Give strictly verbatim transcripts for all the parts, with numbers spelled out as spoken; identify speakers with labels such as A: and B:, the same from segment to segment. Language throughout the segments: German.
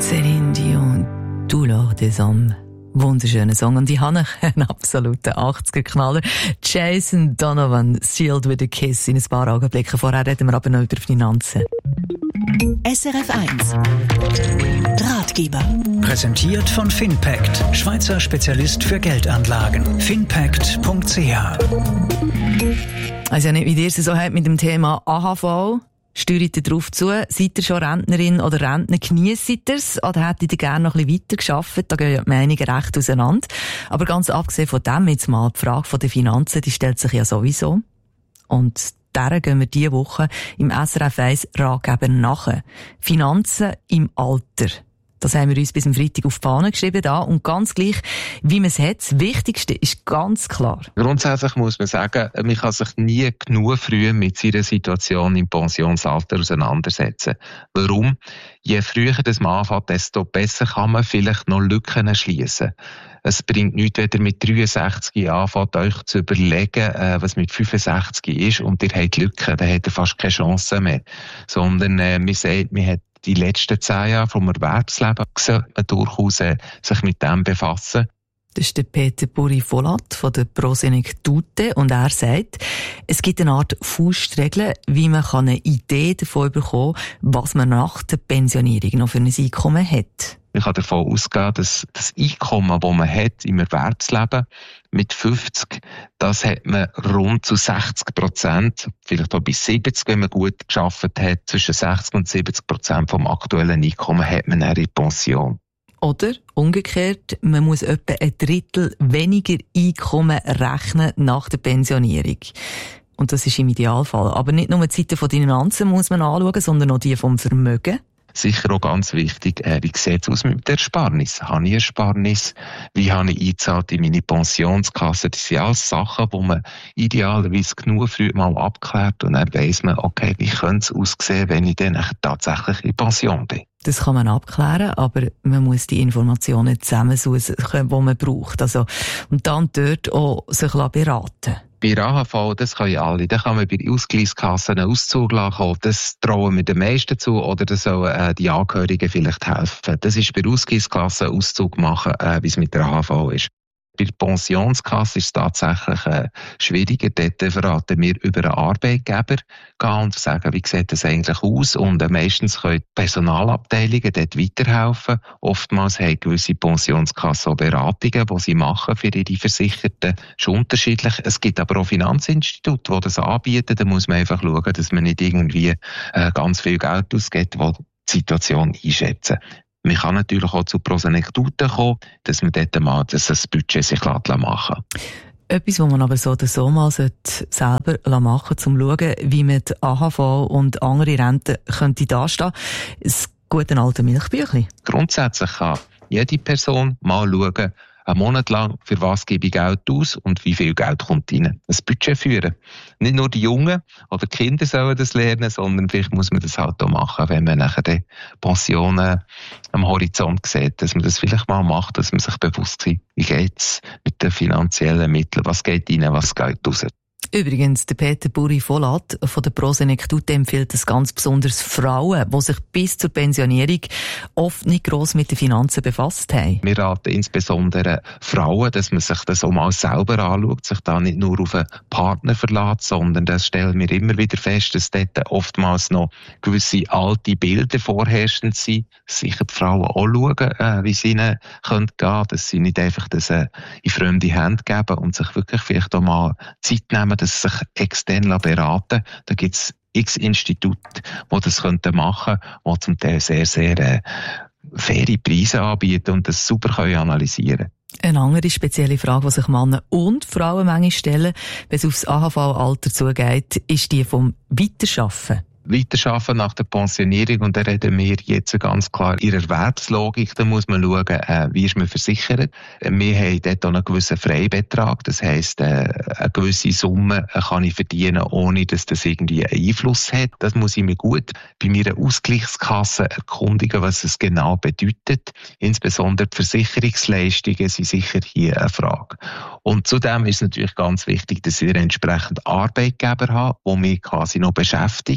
A: Céline Dion, Douleur des Hommes. Wunderschöner Song. Und ich habe einen absoluten achtziger-Knaller. Jason Donovan, Sealed with a Kiss, in ein paar Augenblicken. Vorher reden wir aber noch über Finanzen.
B: S R F eins Ratgeber.
C: Präsentiert von Finpact, Schweizer Spezialist für Geldanlagen. finpact punkt c h.
A: Also nicht, wie ihr es so habt mit dem Thema A H V. Steuert ihr darauf zu? Seid ihr schon Rentnerin oder Rentner? Geniesst ihr es? Oder hättet ihr gerne noch ein bisschen weiter gearbeitet? Da gehen ja die Meinungen recht auseinander. Aber ganz abgesehen von dem jetzt mal, die Frage der Finanzen, die stellt sich ja sowieso. Und der gehen wir diese Woche im S R F eins Ratgeber nach. Finanzen im Alter. Das haben wir uns bis am Freitag auf die Fahne geschrieben da. Und ganz gleich, wie man es hat, das Wichtigste ist ganz klar.
D: Grundsätzlich muss man sagen, man kann sich nie genug früh mit seiner Situation im Pensionsalter auseinandersetzen. Warum? Je früher das man anfängt, desto besser kann man vielleicht noch Lücken schliessen. Es bringt nichts, wenn ihr mit dreiundsechzig anfängt, euch zu überlegen, was mit fünfundsechzig ist und ihr habt Lücken, dann habt ihr fast keine Chance mehr. Sondern äh, man sagt, man hat die letzten zehn Jahre vom Erwerbsleben sollte man durchaus äh, sich mit dem befassen.
A: Das ist der Peter Buri-Volat von der Prosenektute und er sagt, es gibt eine Art Faustregel, wie man eine Idee davon bekommen kann, was man nach der Pensionierung noch für ein Einkommen hat.
D: Man kann davon ausgehen, dass das Einkommen, das man hat im Erwerbsleben mit fünfzig, das hat man rund zu sechzig Prozent, vielleicht auch bis siebzig, wenn man gut gearbeitet hat, zwischen sechzig und siebzig Prozent vom aktuellen Einkommen hat man dann in Pension.
A: Oder umgekehrt, man muss etwa ein Drittel weniger Einkommen rechnen nach der Pensionierung. Und das ist im Idealfall. Aber nicht nur die Seite von den Finanzen muss man anschauen, sondern auch die vom Vermögen.
D: Sicher auch ganz wichtig, äh, wie sieht es aus mit der Ersparnis? Habe ich Ersparnis? Wie habe ich eingezahlt in meine Pensionskasse? Das sind alles Sachen, die man idealerweise genug früh mal abklärt und dann weiss man, okay, wie könnte es aussehen, wenn ich dann tatsächlich in Pension bin.
A: Das kann man abklären, aber man muss die Informationen zusammensuchen, die man braucht. Also, und dann dort auch sich beraten.
D: Bei A H V, das können alle. Da kann man bei Ausgleichskassen einen Auszug lassen. Das trauen wir den meisten zu oder das sollen äh, die Angehörigen vielleicht helfen. Das ist bei Ausgleichskassen Auszug machen, äh, wie es mit der A H V ist. Bei der Pensionskasse ist es tatsächlich äh, schwieriger. Dort verraten wir über einen Arbeitgeber gehen und sagen, wie sieht das eigentlich aus? Und äh, meistens können die Personalabteilungen dort weiterhelfen. Oftmals haben gewisse Pensionskassen auch Beratungen, die sie machen für ihre Versicherten. Das ist unterschiedlich. Es gibt aber auch Finanzinstitute, die das anbieten. Da muss man einfach schauen, dass man nicht irgendwie äh, ganz viel Geld ausgibt, die die Situation einschätzen. Man kann natürlich auch zu Prosenektuten kommen, dass man dort mal dass das Budget sich machen lässt.
A: Etwas, was man aber so oder so mal selber machen sollte, um zu schauen, wie man die A H V und andere Renten könnte dastehen. Das gute alte Milchbüchlein.
D: Grundsätzlich kann jede Person mal schauen, einen Monat lang, für was gebe ich Geld aus und wie viel Geld kommt rein. Ein Budget führen. Nicht nur die Jungen oder die Kinder sollen das lernen, sondern vielleicht muss man das halt auch machen, wenn man nachher die Pensionen am Horizont sieht, dass man das vielleicht mal macht, dass man sich bewusst ist, wie geht es mit den finanziellen Mitteln, was geht rein, was geht raus.
A: Übrigens, der Peter Buri-Volat von der Prosenektute empfiehlt es ganz besonders Frauen, die sich bis zur Pensionierung oft nicht gross mit den Finanzen befasst haben.
D: Wir raten insbesondere Frauen, dass man sich das auch mal selber anschaut, sich da nicht nur auf einen Partner verlässt, sondern das stellen wir immer wieder fest, dass dort oftmals noch gewisse alte Bilder vorherrschend sind. Sicher die Frauen auch schauen, äh, wie es ihnen gehen könnte, dass sie nicht einfach das äh, in fremde Hände geben und sich wirklich vielleicht auch mal Zeit nehmen, dass sie sich extern beraten. Da gibt es x Institute, die das machen könnten, die zum Teil sehr, sehr äh, faire Preise anbieten und das super können analysieren.
A: Eine andere spezielle Frage, die sich Männer und Frauen manchmal stellen, wenn es aufs A H V-Alter zugeht, ist die vom Weiterschaffen.
D: Weiterarbeiten nach der Pensionierung, und da reden wir jetzt ganz klar in der Erwerbslogik. Da muss man schauen, äh, wie ist man versichert. Wir haben dort auch einen gewissen Freibetrag, das heisst, äh, eine gewisse Summe kann ich verdienen, ohne dass das irgendwie einen Einfluss hat. Das muss ich mir gut bei meiner Ausgleichskasse erkundigen, was es genau bedeutet. Insbesondere die Versicherungsleistungen sind sicher hier eine Frage. Und zudem ist es natürlich ganz wichtig, dass wir entsprechend Arbeitgeber haben, die mich quasi noch beschäftigt.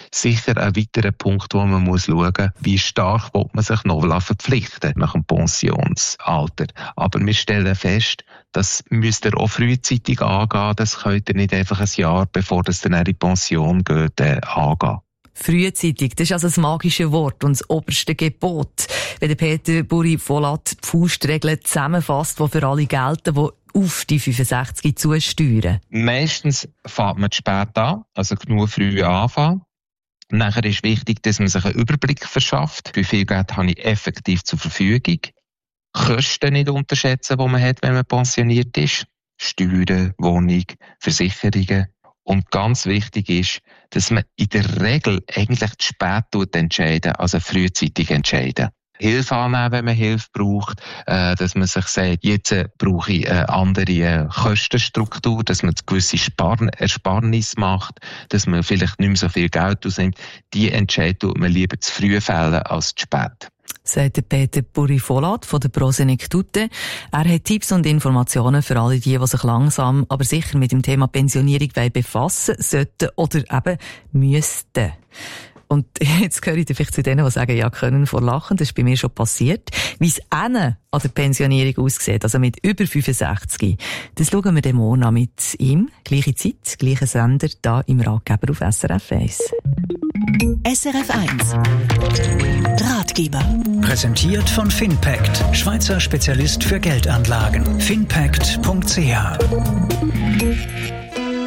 D: sicher ein weiterer Punkt, wo man muss schauen muss, wie stark will man sich noch verpflichten nach dem Pensionsalter. Aber wir stellen fest, das müsst ihr auch frühzeitig angehen. Das könnt ihr nicht einfach ein Jahr, bevor das dann in die Pension geht, äh, angehen.
A: Frühzeitig, das ist also das magische Wort und das oberste Gebot. Wenn der Peter Buri-Volat die Faustregeln zusammenfasst, die für alle gelten, die auf die fünfundsechzig zusteuern.
D: Meistens fängt man zu spät an, also genug früh anfangen. Nachher ist wichtig, dass man sich einen Überblick verschafft. Wie viel Geld habe ich effektiv zur Verfügung? Kosten nicht unterschätzen, die man hat, wenn man pensioniert ist. Steuern, Wohnung, Versicherungen. Und ganz wichtig ist, dass man in der Regel eigentlich zu spät entscheiden, also frühzeitig entscheiden. Hilfe annehmen, wenn man Hilfe braucht, äh, dass man sich sagt, jetzt äh, brauche ich eine andere äh, Kostenstruktur, dass man eine gewisse Spar- Ersparnis macht, dass man vielleicht nicht mehr so viel Geld ausnimmt. Die Entscheidung tut man lieber zu früh fällen als zu spät.
A: Sagt Peter Buri-Volat von der Prosenektute. Er hat Tipps und Informationen für alle die, die sich langsam, aber sicher mit dem Thema Pensionierung befassen sollten oder eben müssten. Und jetzt gehöre ich vielleicht zu denen, die sagen, ja, können vor Lachen. Das ist bei mir schon passiert. Wie es ihnen an der Pensionierung aussieht, also mit über fünfundsechzig, das schauen wir dem morgen an mit ihm. Gleiche Zeit, gleicher Sender, da im Ratgeber auf S R F eins.
B: S R F eins Ratgeber.
C: Präsentiert von Finpact, Schweizer Spezialist für Geldanlagen. finpact punkt c h.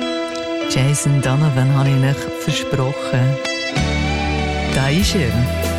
A: Jason Donovan habe ich euch versprochen. Da ist er.